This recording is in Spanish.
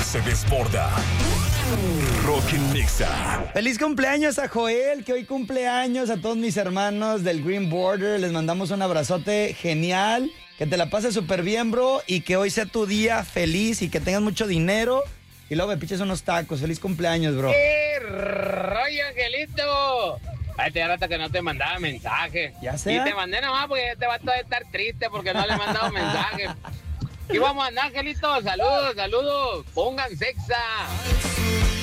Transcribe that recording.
se desborda. Rock en Nexa. Feliz cumpleaños a Joel, que hoy cumpleaños. A todos mis hermanos del Green Border, les mandamos un abrazote genial. Que te la pases súper bien, bro. Y que hoy sea tu día feliz y que tengas mucho dinero. Y luego me piches unos tacos. Feliz cumpleaños, bro. ¡Qué rollo, Angelito! Ay, te rato que no te mandaba mensaje. Ya sé. Y te mandé nomás porque te va a estar triste porque no le he mandado mensaje. Y vamos a andar, Angelito. Saludos, saludos. Pongan sexa.